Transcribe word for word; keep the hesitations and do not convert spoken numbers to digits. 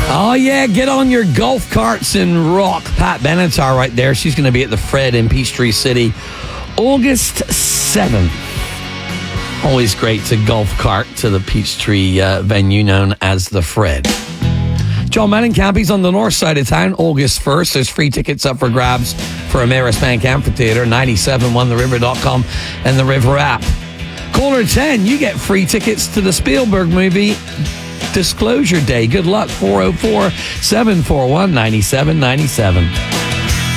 Oh, yeah, get on your golf carts and rock. Pat Benatar right there. She's going to be at the Fred in Peachtree City August seventh. Always great to golf cart to the Peachtree uh, venue known as the Fred. John Mellencampy's on the north side of town August first. There's free tickets up for grabs for Amerisbank Amphitheatre, ninety-seven one the river dot com and the River app. Caller ten, you get free tickets to the Spielberg movie Disclosure Day. Good luck, four oh four, seven four one, nine seven nine seven.